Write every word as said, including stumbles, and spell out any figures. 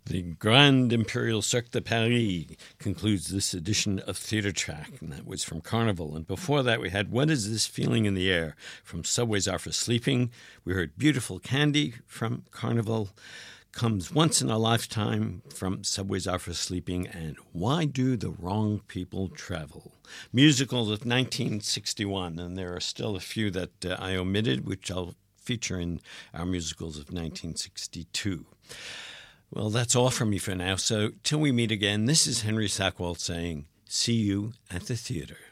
The Grand Imperial Cirque de Paris concludes this edition of Theatre Track, and that was from Carnival. And before that, we had What Is This Feeling in the Air from Subways Are for Sleeping. We heard Beautiful Candy from Carnival, Comes Once in a Lifetime from Subways Are for Sleeping, and Why Do the Wrong People Travel? Musicals of nineteen sixty-one, and there are still a few that uh, I omitted, which I'll feature in our musicals of nineteen sixty-two. Well, that's all from me for now. So till we meet again, this is Henry Sackwalt saying, see you at the theater.